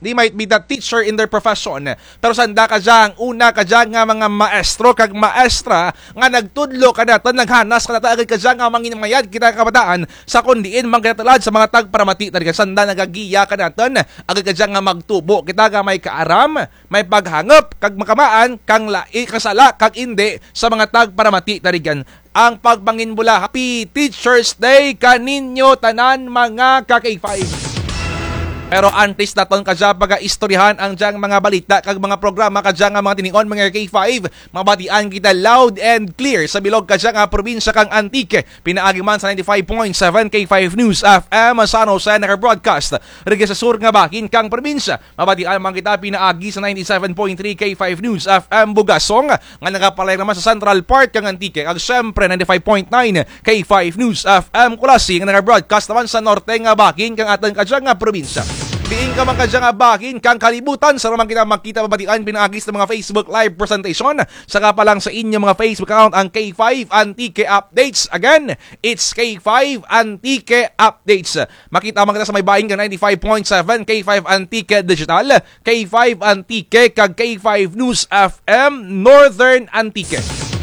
They might be the teacher in their profession. Pero sanda ka dyan, una ka dyan nga mga maestro kag maestra nga nagtudlo ka natin, naghanas ka natin agad ka dyan nga manginmayad kita kabataan sa kundiin mangkinatalad sa mga tagparamati. Tadi ka sanda nagagiya ka natin, agad ka dyan nga magtubo. Kita nga may kaaram, may paghangop, kag makamaan, kang lai, kasala, kag hindi sa mga tagparamati. Tadi kan ang pagpanginbula. Happy Teacher's Day kaninyo tanan mga ka-K5. Pero antes naton kadya pag-istoryahan ang diyang mga balita kag mga programa kadya nga mga tinion mga K5, mabatian kita loud and clear sa bilog kadya nga probinsya kang Antique. Pinaagi man sa 95.7 K5 News FM San Jose naka-broadcast. Rigi sa sur nga bahin kang probinsya, mabatian man kita pinaagi sa 97.3 K5 News FM Bugasong nga nagapalay naman sa Central Park kang Antique. Ag syempre 95.9 K5 News FM Kulasi nga naka-broadcast naman sa norte nga bahin kang aton kadya nga probinsya. Diin ka man ka dyan nga bakin kang kalibutan sa naman kita makita mabatian pinaagis ng mga Facebook live presentation. Saka pa lang sa inyong mga Facebook account ang K5 Antique Updates. Again, it's K5 Antique Updates. Makita man kita sa may bahin ka 95.7 K5 Antique Digital, K5 Antique kag K5 News FM Northern Antique.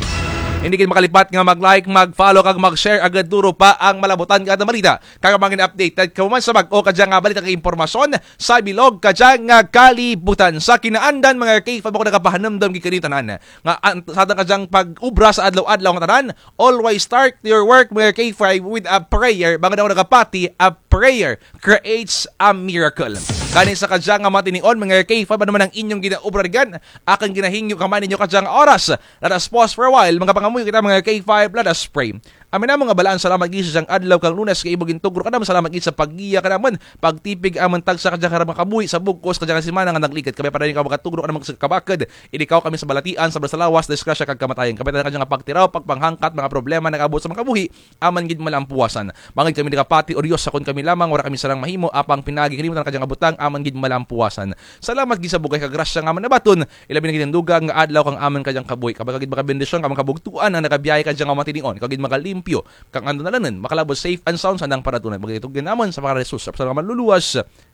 Hindi kayo makalipat nga mag-like, mag-follow, kag mag-share agad duro pa ang malabutan kada balita. Kag mangin updated ka man sa bag-o kadya nga balita kag impormasyon sa bilog kadya nga kalibutan. Sa kinaandan mga K5 ako nagapahanamdam gi tanan nga sa kadyang pag-ubra sa adlaw-adlaw nga tanan. Always start your work mga K5 with a prayer. Bangod ako nagapati, a prayer creates a miracle. Kani sa kadya nga matinion mga K5 ano man ang inyong ginaubra digan, akan ginahingyo ka man ninyo kadya nga oras. Let us pause for a while mga pangamuyo kita mga K5, let us pray. Amin na mga balaan, salamat gisa sang adlaw kang Lunes kay ibugin tugro ka naman, salamat gisa paggiya ka naman, pagtipig amang tagsa kadya karang kabuhi sa bugkos kadya simana nga naglikat kami para rin ka makatugro ka naman sa kabakad, idikaw kami sa balatian sa Brasalawas, disgrasya kag kamatayan kami kadya nga pagtiraw, pagpanghangkat mga problema nagabot sa mga kabuhi, aman gid malampuwasan. Bangid kami nikapati o Dios sakon kami lamang wala kami sarang mahimo apang pinagi kalimutan kadya nga butang aman gid malampuwasan. Salamat gisa bugay kag grasya nga man nabaton, ilabi na gid dugang nga adlaw kang aman kadya kabuhi, kapag gid makabendisyon kamang kabugtuan ang nagabiyahe kadya nga matinion, kagid makalim kang ando na lanin, makalabos safe and sound sandang paratunay. Magitog ginamon sa mga resus. Sa mga luluwas.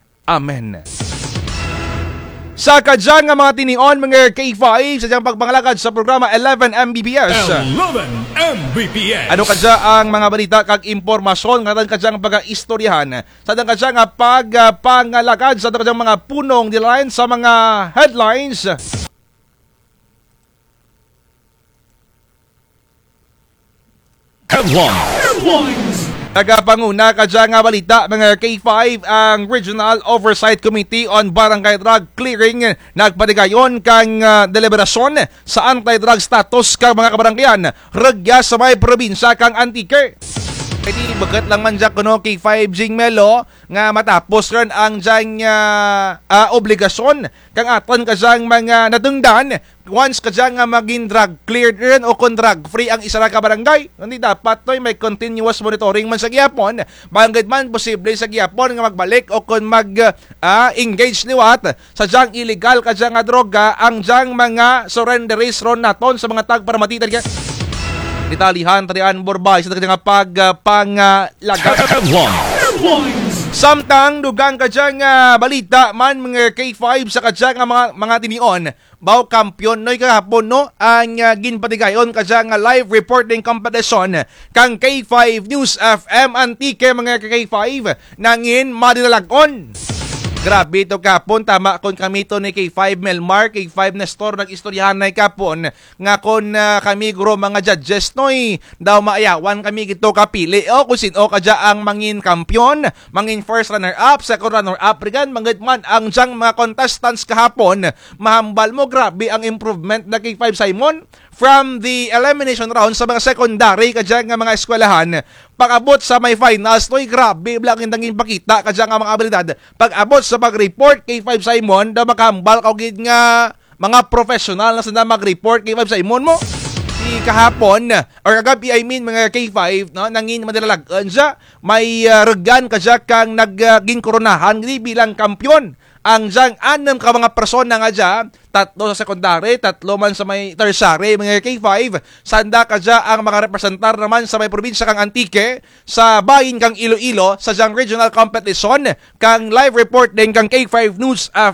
Amen. Sa kadyang nga mga tinion, mga K5, sa dyang pagpangalagad sa programa 11 Mbps. 11 Mbps. Ano kadya ang mga balita kag impormasyon nga kadyang pag-istoryahan. Sa dyang kadyang pagpangalagad sa kadyang mga punong dilain sa mga headlines. Headlines. Tagapanguna kadya nga balita mga K5 ang Regional Oversight Committee on Barangay Drug Clearing nagpadigayon kang deliberasyon sa anti-drug status kang mga kabaranggayan regya sa may probinsya kang Antique. Pwede bagat lang man dyan kuno K5 Jing Melo nga matapos rin ang dyan obligasyon kang aton kadyang mga natungdan once kadyang nga maging drug cleared rin o kung drug free ang isa na kabarangay. Hindi dapat to'y may continuous monitoring man sa giyapon. Banggad man posible sa giyapon nga magbalik o kung mag-engage liwat sa dyang illegal kadyang nga droga ang dyang mga surrenderies ron naton sa mga tagparamatitan kaya Italihan, tarian, borbay sa nga pagpanglaga. Samtang dugang kadyang balita man mga K5 sa kadyang mga tinion. Bao kampiyon noy kahapon no ang ginpatigayon kadyang live reporting competition kang K5 News FM Antique mga K5 nangin madinalagon. Grabe ito kapon, tama kon kami to ni K5 Melmar, K5 Nestor nag-istoryahan na kapon nga kon kami guro mga judges noy daw maayawan kami gito kapili o kung sino kadya ang mangin kampiyon, mangin first runner-up, second runner-up, rigan mangit man ang dyang mga contestants kahapon, mahambal mo grabe ang improvement na K5 Simon from the elimination round sa mga secondary kadya nga mga eskwelahan pag-abot sa may finals noy grabe blang indang ipakita kadya nga mga abilidad pag-abot sa pag-report K5 Simon da makahambal kaugid nga mga professional na sa mag-report K5 Simon mo di kahapon or kagabi mga K5 no nangin madalagan siya may regan kadya kang naging koronahan bilang kampiyon ang dyang 6 ka mga persona nga dya, 3 sa secondary, 3 man sa may tertiary, mga K5, sanda ka dya ang mga representar naman sa may probinsya kang Antique, sa bayin kang Iloilo, sa dyang regional competition, kang live report din kang K5 News